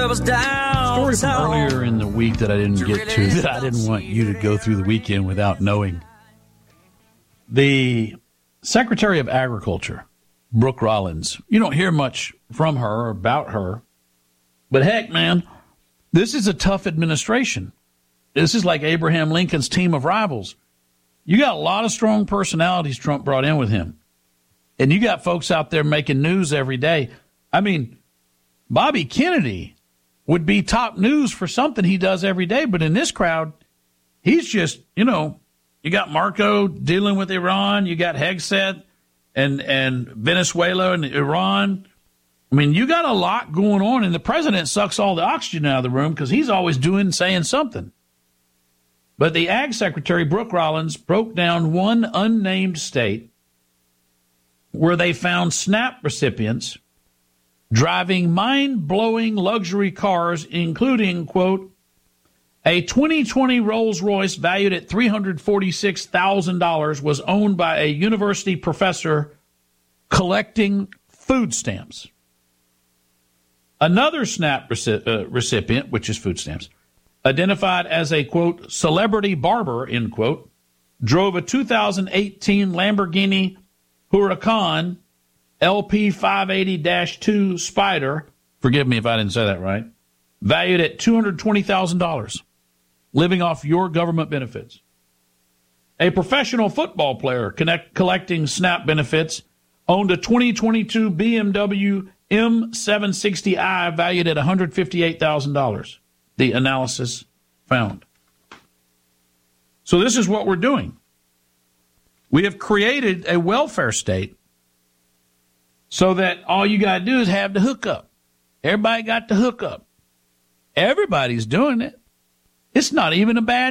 Story from earlier in the week that I didn't get to, that I didn't want you to go through the weekend without knowing. The Secretary of Agriculture, Brooke Rollins, you don't hear much from her or about her, but heck, man, this is a tough administration. This is like Abraham Lincoln's team of rivals. You got a lot of strong personalities Trump brought in with him. And you got folks out there making news every day. I mean, Bobby Kennedy would be top news for something he does every day. But in this crowd, he's just, you got Marco dealing with Iran. You got Hegseth and Venezuela and Iran. I mean, you got a lot going on. And the president sucks all the oxygen out of the room because he's always saying something. But the Ag Secretary, Brooke Rollins, broke down one unnamed state where they found SNAP recipients driving mind-blowing luxury cars, including, quote, a 2020 Rolls-Royce valued at $346,000 was owned by a university professor collecting food stamps. Another SNAP recipient, which is food stamps, identified as a, quote, celebrity barber, end quote, drove a 2018 Lamborghini Huracan LP 580-2 Spider, forgive me if I didn't say that right, valued at $220,000, living off your government benefits. A professional football player collecting SNAP benefits owned a 2022 BMW M760i valued at $158,000. The analysis found. So this is what we're doing. We have created a welfare state so that all you got to do is have the hookup. Everybody got the hookup. Everybody's doing it. It's not even a bad